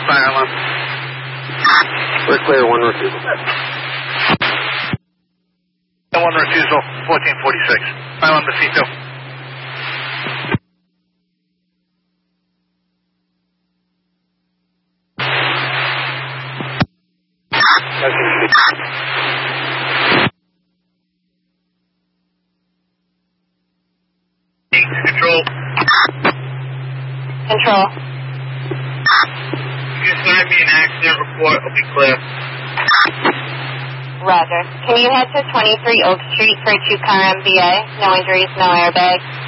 fire alarm. We're clear, one refusal. One refusal, 1446. Fire alarm to C2. Control. Control. You can send me an accident report, it'll be clear. Roger. Can you head to 23 Oak Street for a 2-car MVA? No injuries, no airbags.